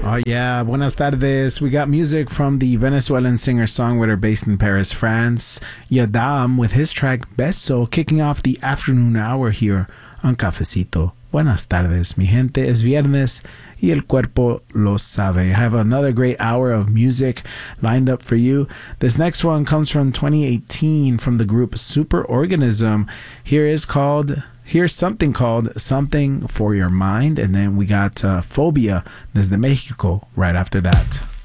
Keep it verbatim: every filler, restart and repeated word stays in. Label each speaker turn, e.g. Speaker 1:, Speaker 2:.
Speaker 1: Oh, yeah. Buenas tardes. We got music from the Venezuelan singer-songwriter based in Paris, France, Yadam, with his track Beso, kicking off the afternoon hour here on Cafecito. Buenas tardes, mi gente. Es viernes y el cuerpo lo sabe. I have another great hour of music lined up for you. This next one comes from twenty eighteen from the group Superorganism. Here is called... Here's something called Something for Your Mind. And then we got uh, Phobia desde Mexico right after that.